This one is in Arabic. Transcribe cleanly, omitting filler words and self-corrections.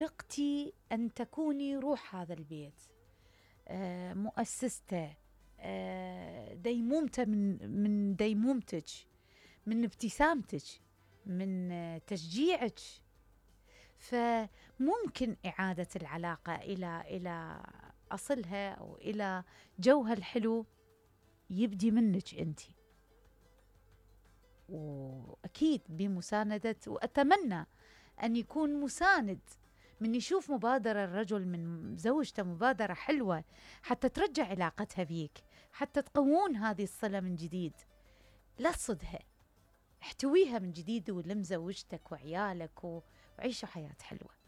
طريقتي أن تكوني روح هذا البيت، مؤسسته، ديمومته، من ديمومتك، من ابتسامتك، من تشجيعك. فممكن إعادة العلاقة إلى أصلها أو إلى جوها الحلو، يبدي منك أنت. وأكيد بمساندة، وأتمنى أن يكون مساند، من يشوف مبادرة الرجل من زوجته مبادرة حلوة حتى ترجع علاقتها بيك، حتى تقوون هذه الصلة من جديد. لا تصدها، احتويها من جديد ولم زوجتك وعيالك وعيشوا حياة حلوة.